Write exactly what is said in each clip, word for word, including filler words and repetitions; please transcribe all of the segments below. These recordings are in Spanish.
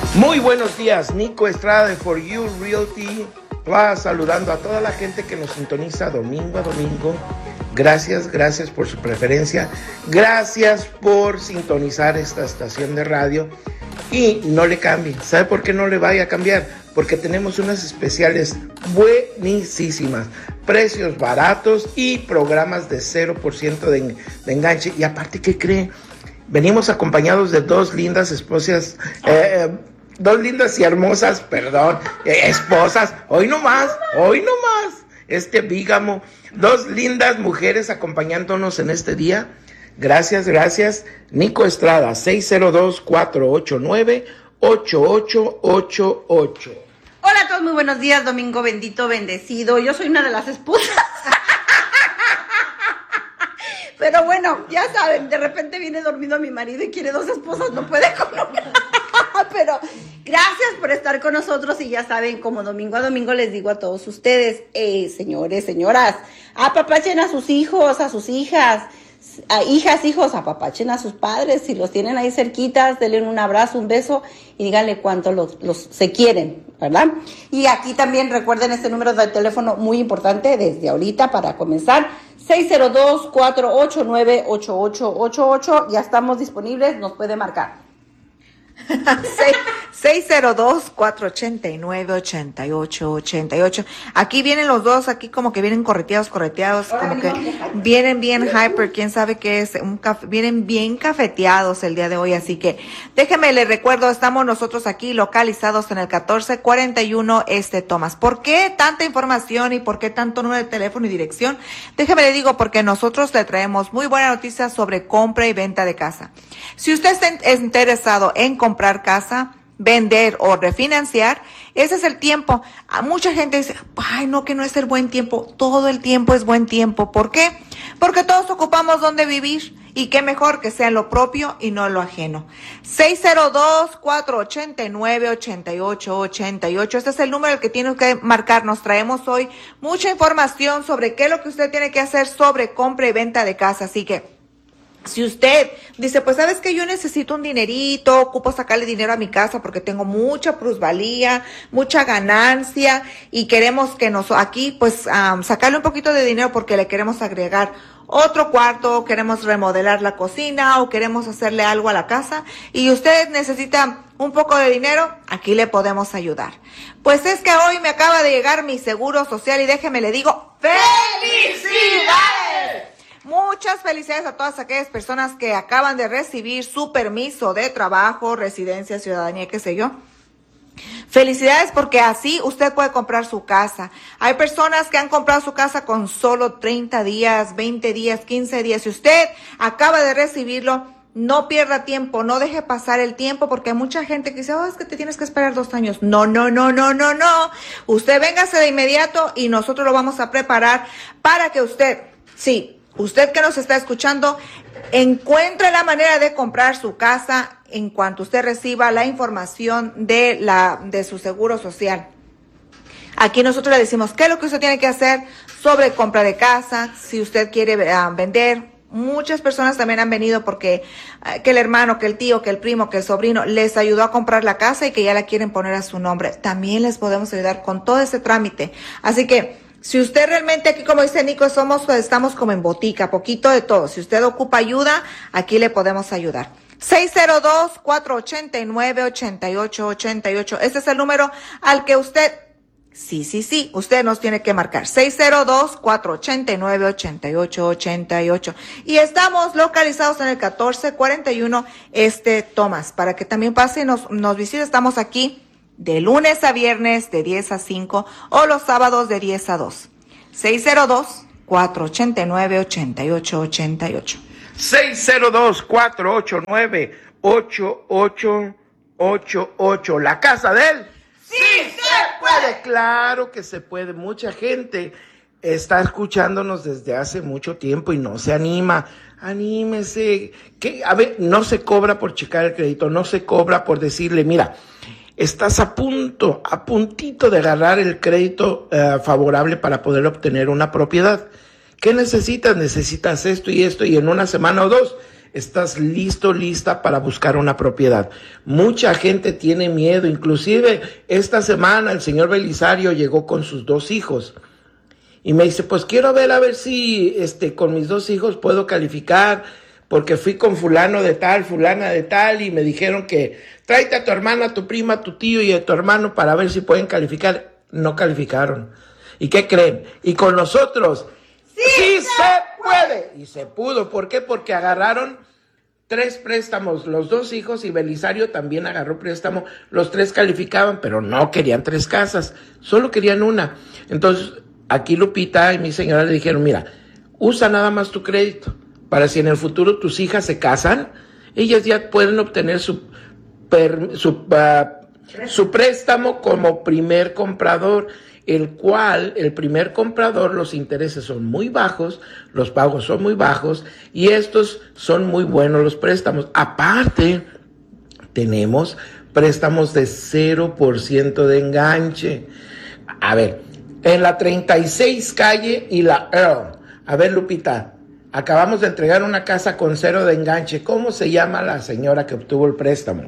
Muy buenos días, Nico Estrada de For You Realty Plus, saludando a toda la gente que nos sintoniza domingo a domingo. Gracias, gracias por su preferencia, gracias por sintonizar esta estación de radio y no le cambie. ¿Sabe por qué no le vaya a cambiar? Porque tenemos unas especiales buenísimas, precios baratos y programas de cero por ciento de, de enganche. Y aparte, ¿qué cree? Venimos acompañados de dos lindas esposas, eh, dos lindas y hermosas, perdón, eh, esposas, hoy no más, hoy no más, este bígamo, dos lindas mujeres acompañándonos en este día. Gracias, gracias. Nico Estrada, seis cero dos, cuatro ocho nueve, ocho ocho ocho ocho. Hola a todos, muy buenos días, domingo bendito, bendecido. Yo soy una de las esposas. Pero bueno, ya saben, de repente viene dormido mi marido y quiere dos esposas, no puede con una. Pero gracias por estar con nosotros y ya saben, como domingo a domingo les digo a todos ustedes, eh, señores, señoras, apapachen a sus hijos, a sus hijas, a hijas, hijos, apapachen a sus padres, si los tienen ahí cerquitas, denle un abrazo, un beso y díganle cuánto los, los se quieren, ¿verdad? Y aquí también recuerden este número de teléfono muy importante desde ahorita para comenzar, seis cero dos, cuatro ocho nueve, ocho ocho ocho ocho, ya estamos disponibles, nos puede marcar. seis cero dos, cuatro ocho nueve, ocho ocho ocho ocho. Aquí vienen los dos, aquí como que vienen correteados, correteados, como que vienen bien hyper, quién sabe qué es, un café, vienen bien cafeteados el día de hoy, así que déjeme les recuerdo, estamos nosotros aquí localizados en el catorce cuarenta y uno Este Thomas. ¿Por qué tanta información y por qué tanto número de teléfono y dirección? Déjeme le digo, porque nosotros le traemos muy buena noticia sobre compra y venta de casa. Si usted está interesado en comprar casa, vender o refinanciar, ese es el tiempo. A mucha gente dice, ay, no, que no es el buen tiempo. Todo el tiempo es buen tiempo. ¿Por qué? Porque todos ocupamos dónde vivir y qué mejor que sea lo propio y no lo ajeno. seis cero dos, cuatro ocho nueve, ocho ocho ocho ocho. Este es el número al que tiene que marcar. Nos traemos hoy mucha información sobre qué es lo que usted tiene que hacer sobre compra y venta de casa. Así que si usted dice, pues sabes que yo necesito un dinerito, ocupo sacarle dinero a mi casa porque tengo mucha plusvalía, mucha ganancia y queremos que nos aquí pues um, sacarle un poquito de dinero porque le queremos agregar otro cuarto, queremos remodelar la cocina o queremos hacerle algo a la casa y usted necesita un poco de dinero, aquí le podemos ayudar. Pues es que hoy me acaba de llegar mi seguro social y déjeme le digo, ¡felicidades! Muchas felicidades a todas aquellas personas que acaban de recibir su permiso de trabajo, residencia, ciudadanía, qué sé yo. Felicidades porque así usted puede comprar su casa. Hay personas que han comprado su casa con solo treinta días, veinte días, quince días. Si usted acaba de recibirlo, no pierda tiempo, no deje pasar el tiempo porque hay mucha gente que dice, oh, es que te tienes que esperar dos años. No, no, no, no, no, no. Usted véngase de inmediato y nosotros lo vamos a preparar para que usted, sí, usted que nos está escuchando, encuentre la manera de comprar su casa en cuanto usted reciba la información de la de su seguro social. Aquí nosotros le decimos qué es lo que usted tiene que hacer sobre compra de casa, si usted quiere uh, vender. Muchas personas también han venido porque uh, que el hermano, que el tío, que el primo, que el sobrino les ayudó a comprar la casa y que ya la quieren poner a su nombre. También les podemos ayudar con todo ese trámite. Así que si usted realmente aquí, como dice Nico, somos, pues estamos como en botica, poquito de todo. Si usted ocupa ayuda, aquí le podemos ayudar. seis cero dos, cuatro ocho nueve, ocho ocho ocho ocho. Este es el número al que usted, sí, sí, sí, usted nos tiene que marcar. seis cero dos, cuatro ocho nueve, ocho ocho ocho ocho. Y estamos localizados en el catorce cuarenta y uno Este Thomas. Para que también pase y nos, nos visite, estamos aquí de lunes a viernes de diez a cinco o los sábados de diez a dos. seis cero dos, cuatro ocho nueve, ocho ocho ocho ocho. seis cero dos, cuatro ocho nueve, ocho ocho ocho ocho. La casa de él. ¡Sí se puede! Claro que se puede. Mucha gente está escuchándonos desde hace mucho tiempo y no se anima. Anímese. Que, a ver, no se cobra por checar el crédito, no se cobra por decirle, mira, estás a punto, a puntito de agarrar el crédito uh, favorable para poder obtener una propiedad. ¿Qué necesitas? Necesitas esto y esto y en una semana o dos estás listo, lista para buscar una propiedad. Mucha gente tiene miedo, inclusive esta semana el señor Belisario llegó con sus dos hijos y me dice, pues quiero ver a ver si este, con mis dos hijos puedo calificar, porque fui con fulano de tal, fulana de tal, y me dijeron que tráete a tu hermana, a tu prima, a tu tío y a tu hermano para ver si pueden calificar. No calificaron. ¿Y qué creen? Y con nosotros, ¡sí, sí se puede! Y se pudo. ¿Por qué? Porque agarraron tres préstamos, los dos hijos, y Belisario también agarró préstamo. Los tres calificaban, pero no querían tres casas, solo querían una. Entonces, aquí Lupita y mi señora le dijeron, mira, usa nada más tu crédito, para si en el futuro tus hijas se casan, ellas ya pueden obtener su, per, su, uh, su préstamo como primer comprador, el cual, el primer comprador, los intereses son muy bajos, los pagos son muy bajos, y estos son muy buenos los préstamos. Aparte, tenemos préstamos de cero por ciento de enganche. A ver, en la treinta y seis calle y la Earl. A ver, Lupita, acabamos de entregar una casa con cero de enganche. ¿Cómo se llama la señora que obtuvo el préstamo?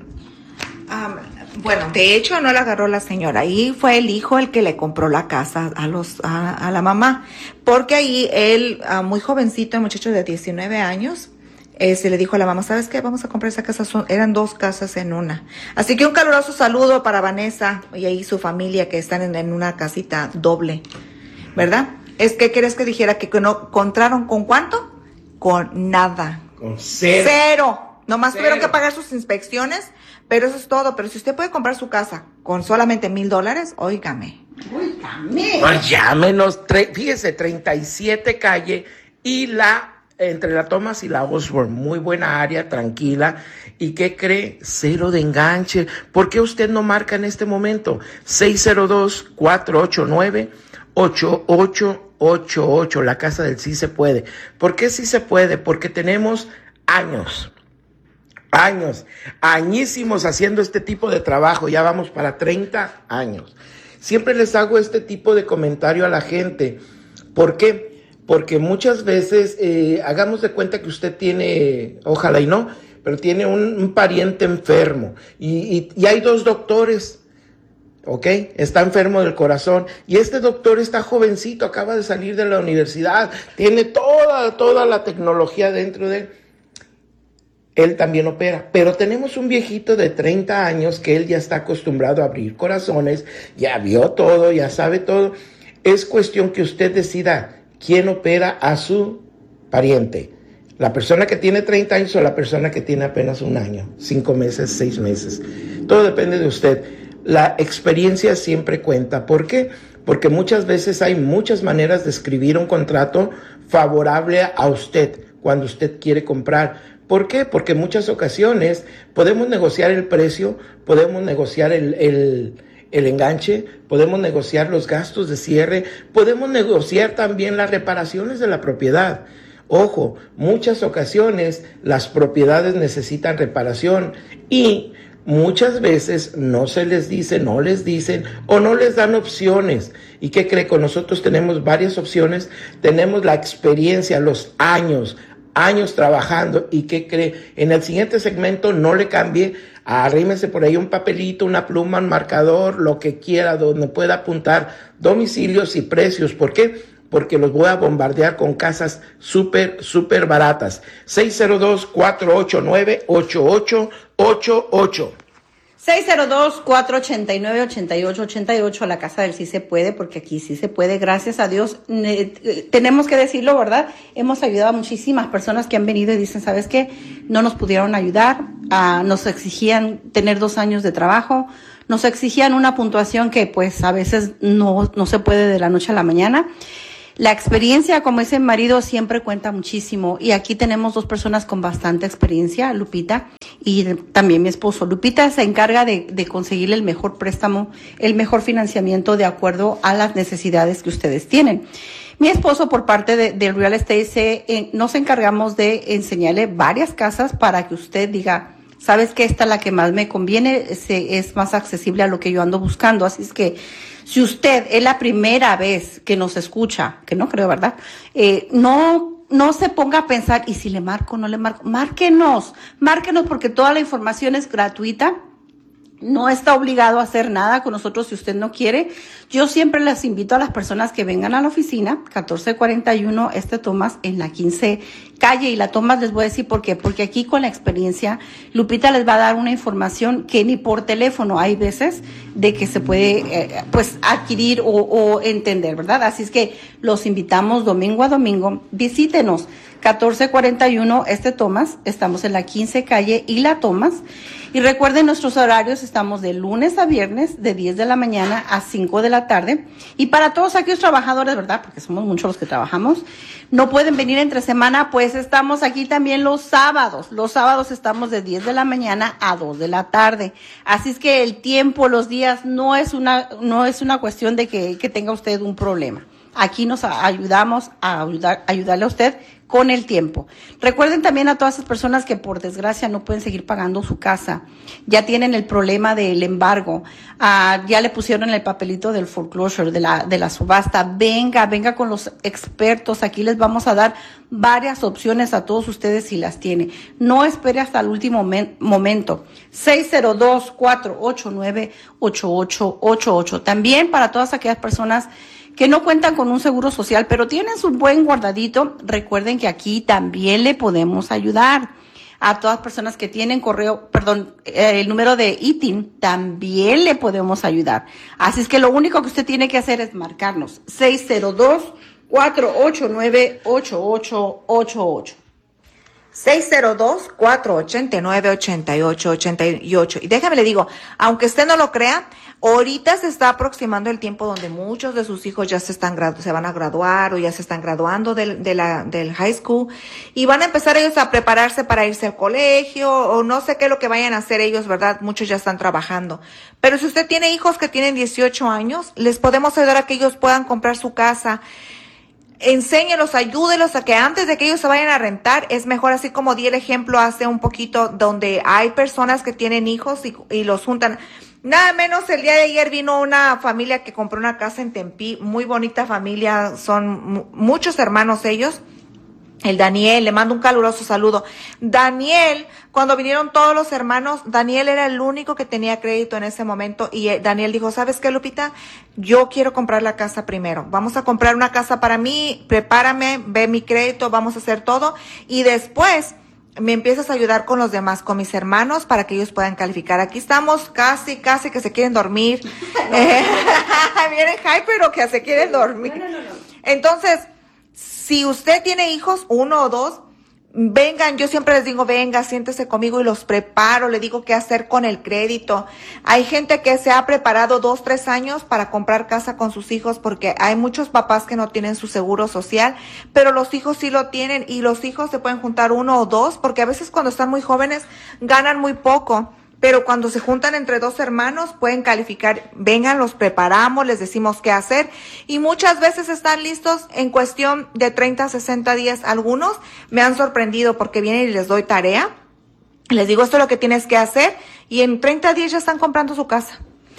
Um, bueno, de hecho no la agarró la señora. Ahí fue el hijo el que le compró la casa a los a, a la mamá. Porque ahí él, uh, muy jovencito, el muchacho de diecinueve años, eh, se le dijo a la mamá, ¿sabes qué? Vamos a comprar esa casa. Son, eran dos casas en una. Así que un caluroso saludo para Vanessa y ahí su familia que están en, en una casita doble, ¿verdad? Es que, ¿quieres que dijera que no encontraron con cuánto? Con nada. Con cero. Cero. Nomás Cero. tuvieron que pagar sus inspecciones, pero eso es todo. Pero si usted puede comprar su casa con solamente mil dólares, óigame. Óigame. Pues llámenos, tre- fíjese, treinta y siete calle y la, entre la Thomas y la Osborne, muy buena área, tranquila. ¿Y qué cree? Cero de enganche. ¿Por qué usted no marca en este momento? seis cero dos, cuatro ocho nueve, ocho ocho ocho ocho, la casa del sí se puede. ¿Por qué sí se puede? Porque tenemos años, años, añísimos haciendo este tipo de trabajo, ya vamos para treinta años. Siempre les hago este tipo de comentario a la gente. ¿Por qué? Porque muchas veces, eh, hagamos de cuenta que usted tiene, ojalá y no, pero tiene un, un pariente enfermo y, y, y hay dos doctores. ¿Ok? Está enfermo del corazón y este doctor está jovencito, acaba de salir de la universidad, tiene toda, toda la tecnología dentro de él. Él también opera, pero tenemos un viejito de treinta años que él ya está acostumbrado a abrir corazones, ya vio todo, ya sabe todo. Es cuestión que usted decida quién opera a su pariente. La persona que tiene treinta años o la persona que tiene apenas un año, cinco meses, seis meses. Todo depende de usted. La experiencia siempre cuenta. ¿Por qué? Porque muchas veces hay muchas maneras de escribir un contrato favorable a usted cuando usted quiere comprar. ¿Por qué? Porque en muchas ocasiones podemos negociar el precio, podemos negociar el, el, el enganche, podemos negociar los gastos de cierre, podemos negociar también las reparaciones de la propiedad. Ojo, muchas ocasiones las propiedades necesitan reparación y muchas veces no se les dice, no les dicen o no les dan opciones. ¿Y qué cree? Con nosotros tenemos varias opciones, tenemos la experiencia, los años, años trabajando. ¿Y qué cree? En el siguiente segmento no le cambie, arrímese por ahí un papelito, una pluma, un marcador, lo que quiera, donde pueda apuntar domicilios y precios. ¿Por qué? Porque los voy a bombardear con casas súper, súper baratas. seis cero dos, cuatro ocho nueve, ocho ocho ocho ocho. seis cero dos, cuatro ocho nueve, ocho ocho ocho ocho, la casa del sí se puede, porque aquí sí se puede, gracias a Dios. Eh, tenemos que decirlo, ¿verdad? Hemos ayudado a muchísimas personas que han venido y dicen, ¿sabes qué? No nos pudieron ayudar, uh, nos exigían tener dos años de trabajo, nos exigían una puntuación que pues a veces no, no se puede de la noche a la mañana. La experiencia, como ese marido, siempre cuenta muchísimo. Y aquí tenemos dos personas con bastante experiencia, Lupita y también mi esposo. Lupita se encarga de, de conseguirle el mejor préstamo, el mejor financiamiento de acuerdo a las necesidades que ustedes tienen. Mi esposo, por parte de, de Real Estate, se, eh, nos encargamos de enseñarle varias casas para que usted diga, sabes que esta es la que más me conviene, se, es más accesible a lo que yo ando buscando. Así es que si usted es la primera vez que nos escucha, que no creo, ¿verdad? Eh, no, no se ponga a pensar, ¿y si le marco o no le marco? Márquenos, márquenos porque toda la información es gratuita. No está obligado a hacer nada con nosotros si usted no quiere. Yo siempre les invito a las personas que vengan a la oficina, catorce cuarenta y uno este Thomas, en la quince calle. Y la Thomas les voy a decir por qué. Porque aquí con la experiencia, Lupita les va a dar una información que ni por teléfono hay veces de que se puede eh, pues adquirir o, o entender, ¿verdad? Así es que los invitamos domingo a domingo. Visítenos. catorce cuarenta y uno este Thomas, estamos en la quince calle y la Thomas. Y recuerden nuestros horarios, estamos de lunes a viernes de diez de la mañana a cinco de la tarde. Y para todos aquellos trabajadores, ¿verdad? Porque somos muchos los que trabajamos, no pueden venir entre semana, pues estamos aquí también los sábados. Los sábados estamos de diez de la mañana a dos de la tarde. Así es que el tiempo, los días, no es una, no es una cuestión de que, que tenga usted un problema. Aquí nos ayudamos a ayudar, ayudarle a usted con el tiempo. Recuerden también a todas esas personas que por desgracia no pueden seguir pagando su casa. Ya tienen el problema del embargo. Uh, ya le pusieron el papelito del foreclosure, de la, de la subasta. Venga, venga con los expertos. Aquí les vamos a dar varias opciones a todos ustedes si las tiene. No espere hasta el último men- momento. seis cero dos, cuatro ocho nueve, ocho ocho ocho ocho. También para todas aquellas personas que no cuentan con un seguro social, pero tienen su buen guardadito, recuerden que aquí también le podemos ayudar. A todas personas que tienen correo, perdón, eh, el número de I T I N, también le podemos ayudar. Así es que lo único que usted tiene que hacer es marcarnos seis cero dos, cuatro ocho nueve, ocho ocho ocho ocho. seis cero dos, cuatro ocho nueve, ocho ocho ocho ocho. Y déjame le digo, aunque usted no lo crea, ahorita se está aproximando el tiempo donde muchos de sus hijos ya se están gradu- se van a graduar o ya se están graduando del, de la, del high school y van a empezar ellos a prepararse para irse al colegio o no sé qué es lo que vayan a hacer ellos, ¿verdad? Muchos ya están trabajando. Pero si usted tiene hijos que tienen dieciocho años, les podemos ayudar a que ellos puedan comprar su casa. Enséñelos, ayúdelos a que antes de que ellos se vayan a rentar, es mejor, así como di el ejemplo hace un poquito, donde hay personas que tienen hijos y, y los juntan. Nada menos, el día de ayer vino una familia que compró una casa en Tempe, muy bonita familia, son mu- muchos hermanos ellos. El Daniel, le mando un caluroso saludo. Daniel, cuando vinieron todos los hermanos, Daniel era el único que tenía crédito en ese momento y Daniel dijo, ¿sabes qué, Lupita? Yo quiero comprar la casa primero. Vamos a comprar una casa para mí, prepárame, ve mi crédito, vamos a hacer todo y después me empiezas a ayudar con los demás, con mis hermanos, para que ellos puedan calificar. Aquí estamos casi, casi que se quieren dormir. No. Eh, vienen high, pero que se quieren dormir. No, no, no, no. Entonces, si usted tiene hijos, uno o dos, vengan, yo siempre les digo, venga, siéntese conmigo y los preparo, le digo qué hacer con el crédito. Hay gente que se ha preparado dos, tres años para comprar casa con sus hijos porque hay muchos papás que no tienen su seguro social, pero los hijos sí lo tienen y los hijos se pueden juntar uno o dos porque a veces cuando están muy jóvenes ganan muy poco. Pero cuando se juntan entre dos hermanos pueden calificar, vengan, los preparamos, les decimos qué hacer y muchas veces están listos en cuestión de treinta, sesenta días. Algunos me han sorprendido porque vienen y les doy tarea, les digo esto es lo que tienes que hacer y en treinta días ya están comprando su casa.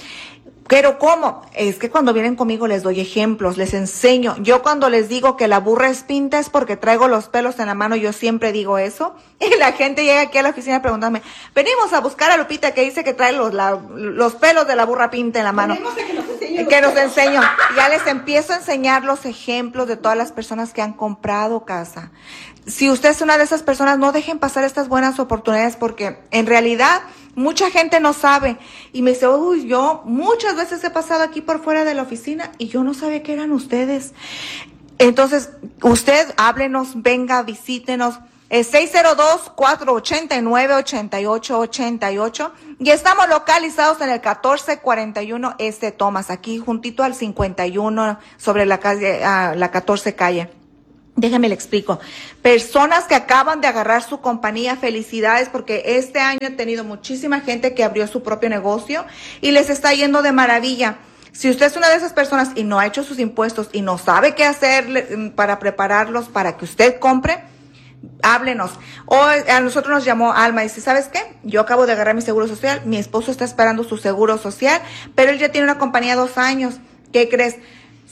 Pero ¿cómo? Es que cuando vienen conmigo les doy ejemplos, les enseño. Yo cuando les digo que la burra es pinta es porque traigo los pelos en la mano, yo siempre digo eso. Y la gente llega aquí a la oficina preguntándome, venimos a buscar a Lupita que dice que trae los, la, los pelos de la burra pinta en la mano. Venimos a que nos enseñe. Que nos enseño. Ya les empiezo a enseñar los ejemplos de todas las personas que han comprado casa. Si usted es una de esas personas, no dejen pasar estas buenas oportunidades porque en realidad mucha gente no sabe y me dice, uy, yo muchas veces he pasado aquí por fuera de la oficina y yo no sabía que eran ustedes. Entonces, usted háblenos, venga, visítenos. Es seis cero dos, cuatro ocho nueve, ocho ocho ocho ocho y estamos localizados en el catorce cuarenta y uno este Thomas, aquí juntito al cincuenta y uno sobre la calle, uh, la catorce calle. Déjame le explico. Personas que acaban de agarrar su compañía, felicidades porque este año he tenido muchísima gente que abrió su propio negocio y les está yendo de maravilla. Si usted es una de esas personas y no ha hecho sus impuestos y no sabe qué hacer para prepararlos para que usted compre, háblenos. O a nosotros nos llamó Alma y dice, ¿sabes qué? Yo acabo de agarrar mi seguro social, mi esposo está esperando su seguro social, pero él ya tiene una compañía dos años. ¿Qué crees?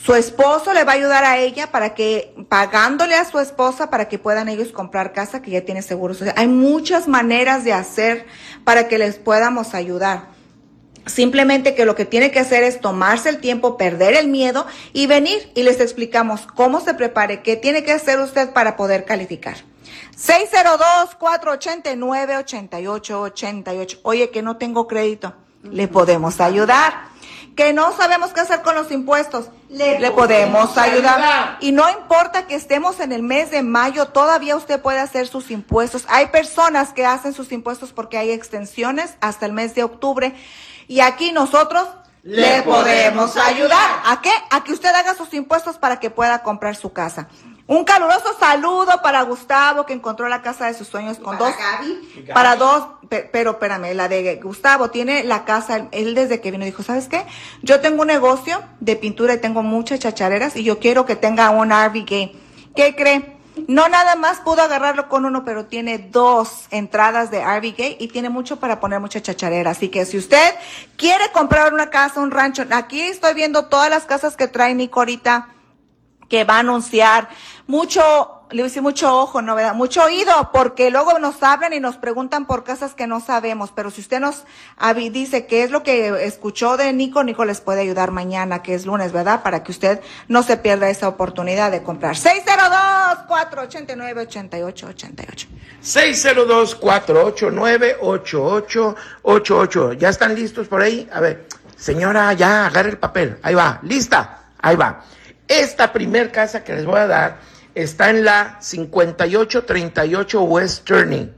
Su esposo le va a ayudar a ella para que, pagándole a su esposa para que puedan ellos comprar casa que ya tiene seguro social. Hay muchas maneras de hacer para que les podamos ayudar. Simplemente que lo que tiene que hacer es tomarse el tiempo, perder el miedo y venir y les explicamos cómo se prepare, qué tiene que hacer usted para poder calificar. seis cero dos, cuatro ocho nueve, ocho ocho ocho ocho. Oye, que no tengo crédito. Le podemos ayudar. Que no sabemos qué hacer con los impuestos, le, le podemos ayudar. ayudar. Y no importa que estemos en el mes de mayo, todavía usted puede hacer sus impuestos. Hay personas que hacen sus impuestos porque hay extensiones hasta el mes de octubre. Y aquí nosotros le, le podemos ayudar. ¿A qué? A que usted haga sus impuestos para que pueda comprar su casa. Un caluroso saludo para Gustavo, que encontró la casa de sus sueños con para dos, Gaby. para dos, pe, pero espérame, la de Gustavo tiene la casa, él desde que vino dijo, ¿sabes qué? Yo tengo un negocio de pintura y tengo muchas chachareras y yo quiero que tenga un R V gay. ¿Qué cree? No nada más pudo agarrarlo con uno, pero tiene dos entradas de R V gay y tiene mucho para poner mucha chacharera. Así que si usted quiere comprar una casa, un rancho, aquí estoy viendo todas las casas que trae Nico ahorita, que va a anunciar. Mucho, le voy a decir mucho ojo, ¿no? ¿Verdad? Mucho oído, porque luego nos hablan y nos preguntan por casas que no sabemos. Pero si usted nos dice qué es lo que escuchó de Nico, Nico les puede ayudar mañana, que es lunes, ¿verdad? Para que usted no se pierda esa oportunidad de comprar. seis cero dos, cuatro ocho nueve, ocho ocho ocho ocho. seis cero dos, cuatro ocho nueve, ocho ocho ocho ocho. ¿Ya están listos por ahí? A ver, señora, ya, agarre el papel. Ahí va, lista, ahí va. Esta primer casa que les voy a dar está en la cincuenta y ocho treinta y ocho West Turning,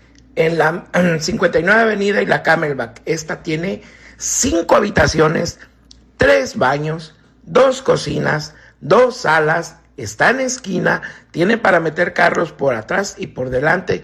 en la cincuenta y nueve Avenida y la Camelback. Esta tiene cinco habitaciones, tres baños, dos cocinas, dos salas, está en esquina, tiene para meter carros por atrás y por delante,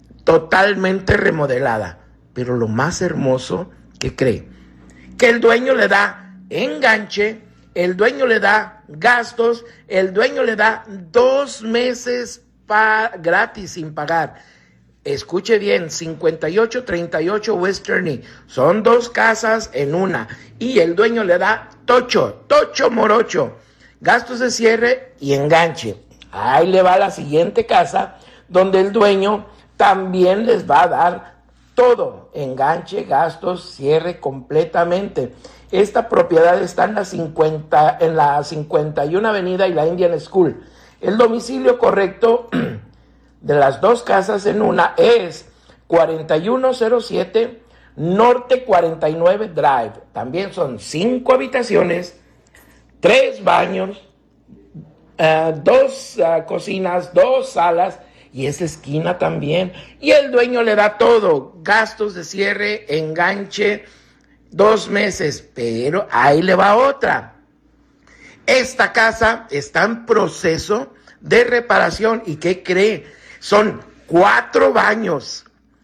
totalmente remodelada. Pero lo más hermoso, ¿qué cree? Que el dueño le da enganche, el dueño le da gastos, el dueño le da dos meses pa- gratis sin pagar. Escuche bien, cincuenta y ocho treinta y ocho West Turning, son dos casas en una, y el dueño le da tocho, tocho morocho, gastos de cierre y enganche. Ahí le va la siguiente casa, donde el dueño también les va a dar todo, enganche, gastos, cierre completamente. Esta propiedad está en la, cincuenta, en la cincuenta y una Avenida y la Indian School. El domicilio correcto de las dos casas en una es cuarenta y uno cero siete Norte cuarenta y nueve Drive. También son cinco habitaciones, tres baños, uh, dos uh, cocinas, dos salas y esa esquina también. Y el dueño le da todo, gastos de cierre, enganche, dos meses, pero ahí le va otra. Esta casa está en proceso de reparación y ¿qué cree? Son cuatro baños,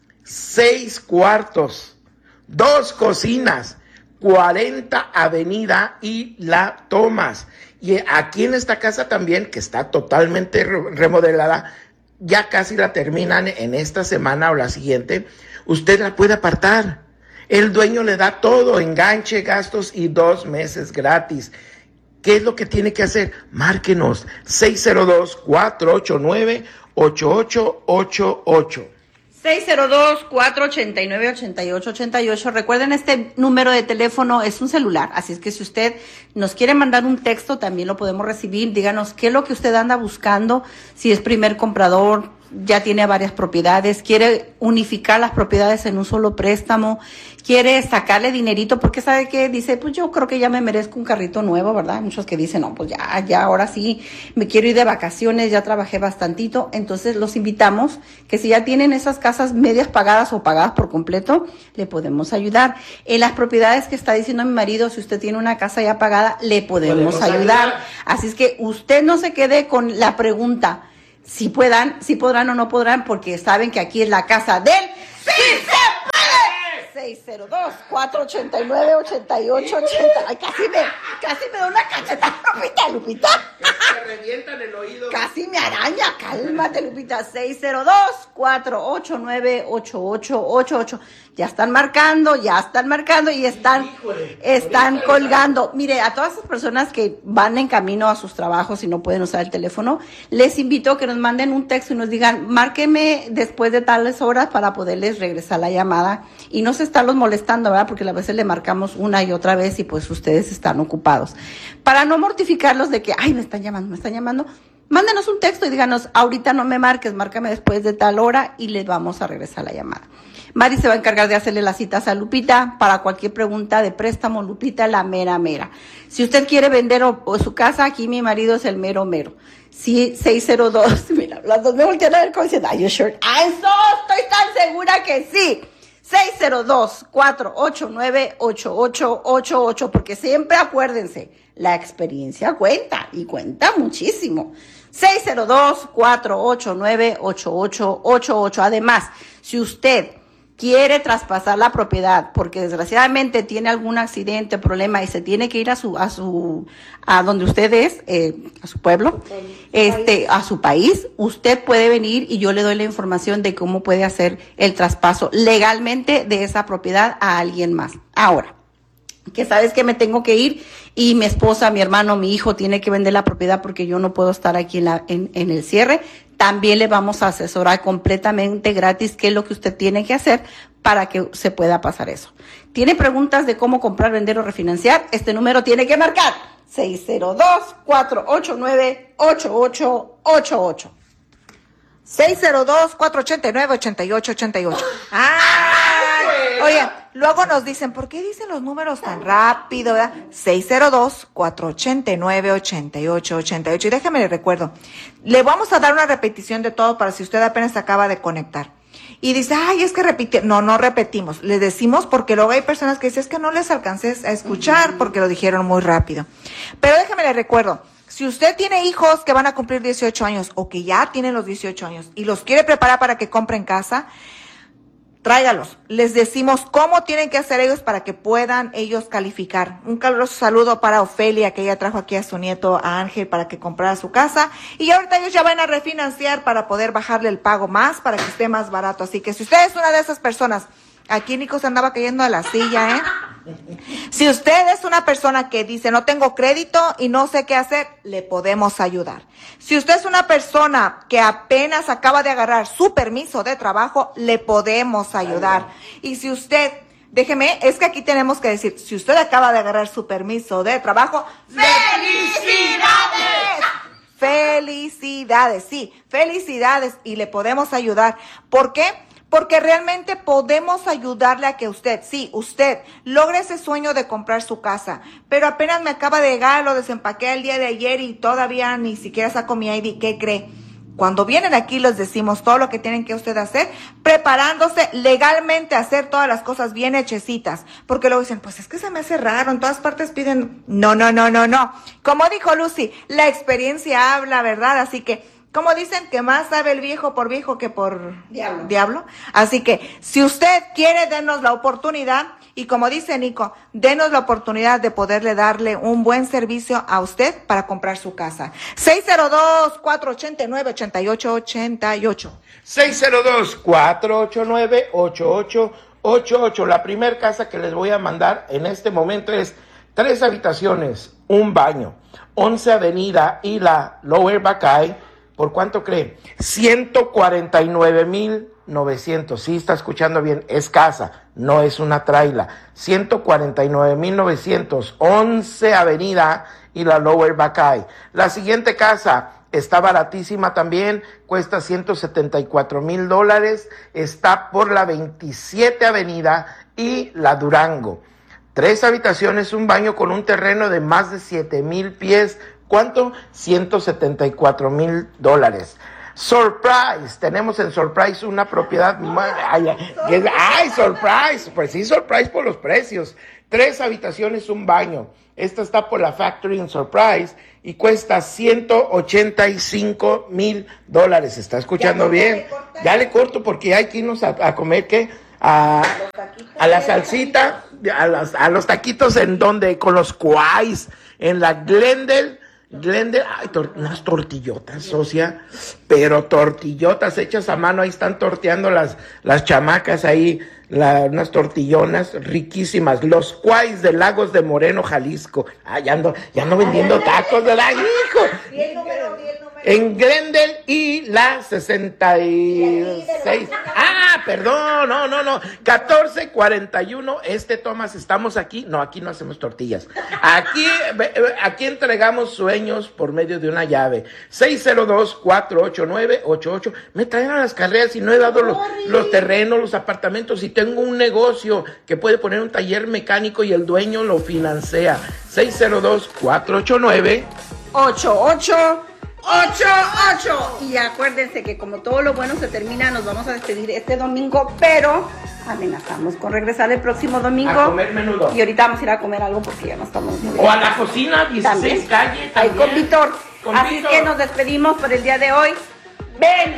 seis cuartos, dos cocinas, cuarenta Avenida y La Thomas. Y aquí en esta casa también, que está totalmente remodelada, ya casi la terminan en esta semana o la siguiente, usted la puede apartar. El dueño le da todo, enganche, gastos y dos meses gratis. ¿Qué es lo que tiene que hacer? Márquenos seis cero dos, cuatro ocho nueve, ocho ocho ocho ocho. seis cero dos, cuatro ocho nueve, ocho ocho ocho ocho. Recuerden, este número de teléfono es un celular, así es que si usted nos quiere mandar un texto, también lo podemos recibir. Díganos qué es lo que usted anda buscando, si es primer comprador, ya tiene varias propiedades, quiere unificar las propiedades en un solo préstamo, quiere sacarle dinerito, porque sabe que dice, pues yo creo que ya me merezco un carrito nuevo, ¿verdad? Muchos que dicen, no, pues ya, ya, ahora sí, me quiero ir de vacaciones, ya trabajé bastantito. Entonces los invitamos que si ya tienen esas casas medias pagadas o pagadas por completo, le podemos ayudar. En las propiedades que está diciendo mi marido, si usted tiene una casa ya pagada, le podemos, podemos ayudar. ayudar. Así es que usted no se quede con la pregunta, si puedan, si podrán o no podrán, porque saben que aquí es la casa del ¡Sí se puede! seis cero dos, cuatro ocho nueve, ocho ocho ocho cero. Ay, casi me, casi me da una cachetada, Lupita, Lupita. Me revientan el oído. Casi me araña, cálmate, Lupita. seis cero dos, cuatro ocho nueve, ocho ocho ocho ocho. Ya están marcando, ya están marcando y están, Híjole, están colgando. Mire, a todas esas personas que van en camino a sus trabajos y no pueden usar el teléfono, les invito a que nos manden un texto y nos digan, márqueme después de tales horas para poderles regresar la llamada y no se estarlos molestando, ¿verdad? Porque a veces le marcamos una y otra vez y pues ustedes están ocupados. Para no mortificarlos de que, ay, me están llamando, me están llamando, mándenos un texto y díganos, ahorita no me marques, márcame después de tal hora y les vamos a regresar la llamada. Mari se va a encargar de hacerle las citas a Lupita para cualquier pregunta de préstamo. Lupita, la mera mera. Si usted quiere vender o, o su casa, aquí mi marido es el mero mero. Sí, seis cero dos, mira, las dos me voltean a ver como diciendo, ¿are you sure? ¡Ay, so, estoy tan segura que sí! seis cero dos, cuatro ocho nueve, ocho ocho ocho ocho, porque siempre acuérdense, la experiencia cuenta y cuenta muchísimo. seis cero dos, cuatro ocho nueve, ocho ocho ocho ocho. Además, si usted quiere traspasar la propiedad porque desgraciadamente tiene algún accidente, problema y se tiene que ir a su, a su, a donde usted es, eh, a su pueblo, este, a su país, usted puede venir y yo le doy la información de cómo puede hacer el traspaso legalmente de esa propiedad a alguien más. Ahora, que sabes que me tengo que ir y mi esposa, mi hermano, mi hijo tiene que vender la propiedad porque yo no puedo estar aquí en, la, en, en el cierre, también le vamos a asesorar completamente gratis qué es lo que usted tiene que hacer para que se pueda pasar eso. ¿Tiene preguntas de cómo comprar, vender o refinanciar? Este número tiene que marcar seis cero dos, cuatro ocho nueve, ocho ocho ocho ocho. seis cero dos, cuatro ocho nueve, ocho ocho ocho ocho. ¡Ay! Oye, luego nos dicen, ¿por qué dicen los números tan rápido, verdad? seis cero dos, cuatro ocho nueve, ocho ocho ocho ocho. Y déjame le recuerdo, le vamos a dar una repetición de todo para si usted apenas acaba de conectar. Y dice, ay, es que repite. No, no repetimos. Les decimos porque luego hay personas que dicen, es que no les alcancé a escuchar porque lo dijeron muy rápido. Pero déjame le recuerdo, si usted tiene hijos que van a cumplir dieciocho años o que ya tienen los dieciocho años y los quiere preparar para que compren casa, tráigalos. Les decimos cómo tienen que hacer ellos para que puedan ellos calificar. Un caluroso saludo para Ofelia, que ella trajo aquí a su nieto, a Ángel, para que comprara su casa. Y ahorita ellos ya van a refinanciar para poder bajarle el pago más, para que esté más barato. Así que si usted es una de esas personas, aquí Nico se andaba cayendo a la silla, ¿eh? Si usted es una persona que dice, no tengo crédito y no sé qué hacer, le podemos ayudar. Si usted es una persona que apenas acaba de agarrar su permiso de trabajo, le podemos ayudar. Y si usted, déjeme, es que aquí tenemos que decir, si usted acaba de agarrar su permiso de trabajo, ¡felicidades! Felicidades, sí, felicidades, y le podemos ayudar. ¿Por qué? Porque realmente podemos ayudarle a que usted, sí, usted, logre ese sueño de comprar su casa. Pero apenas me acaba de llegar, lo desempaqué el día de ayer y todavía ni siquiera saco mi I D. ¿Qué cree? Cuando vienen aquí les decimos todo lo que tienen que usted hacer, preparándose legalmente a hacer todas las cosas bien hechecitas. Porque luego dicen, pues es que se me hace raro, en todas partes piden... No, no, no, no, no. Como dijo Lucy, la experiencia habla, ¿verdad? Así que... Como dicen que más sabe el viejo por viejo que por Diablo. diablo. Así que si usted quiere, denos la oportunidad. Y como dice Nico, denos la oportunidad de poderle darle un buen servicio a usted para comprar su casa. seis cero dos, cuatro ocho nueve, ocho ocho ocho ocho. seis cero dos, cuatro ocho nueve, ocho ocho ocho ocho. La primer casa que les voy a mandar en este momento es tres habitaciones, un baño, once Avenida y la Lower Buckeye. ¿Por cuánto cree? ciento cuarenta y nueve mil novecientos. Sí, está escuchando bien. Es casa, no es una traila. ciento cuarenta y nueve mil novecientos. once Avenida y la Lower Buckeye. La siguiente casa está baratísima también. Cuesta ciento setenta y cuatro mil dólares. Está por la veintisiete Avenida y la Durango. Tres habitaciones, un baño con un terreno de más de siete mil pies. ¿Cuánto? ciento setenta y cuatro mil dólares. Surprise, tenemos en Surprise una propiedad. Ay, ay, ay, Surprise, pues sí, Surprise por los precios. Tres habitaciones, un baño. Esta está por la Factory en Surprise y cuesta ciento ochenta y cinco mil dólares. ¿Está escuchando bien? Ya le corto porque hay que irnos a, a comer, ¿qué? a, a la salsita, a, las, a los taquitos en donde, con los cuais, en la Glendale. Glendale, ay, tor unas tortillotas, socia, pero tortillotas hechas a mano, ahí están torteando las, las chamacas ahí, la, unas tortillonas riquísimas, los cuais de Lagos de Moreno, Jalisco. Ah, ya ando, ya ando vendiendo tacos, ¿verdad, hijo? Di el número, di el número. En Glendale y la sesenta y seis. Ah, perdón, no, no, no. catorce cuarenta y uno. Este, Tomás, estamos aquí. No, aquí no hacemos tortillas. Aquí, aquí entregamos sueños por medio de una llave. seis cero dos, cuatro ocho nueve, ocho ocho. Me traen a las carreras y no he dado los, los terrenos, los apartamentos. Y tengo un negocio que puede poner un taller mecánico y el dueño lo financia. seis cero dos, cuatro ocho nueve, ocho ocho ocho ocho. Y acuérdense que como todo lo bueno se termina, nos vamos a despedir este domingo, pero amenazamos con regresar el próximo domingo. A comer menudo. Y ahorita vamos a ir a comer algo porque ya no estamos muy bien. O a la cocina, dieciséis calle. Ahí con Víctor. Con Así Víctor. que nos despedimos por el día de hoy. Ven.